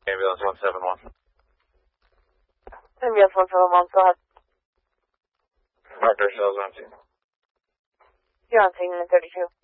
Ambulance 171. Ambulance 171, go ahead. Marker cells on scene. You're on scene in 32.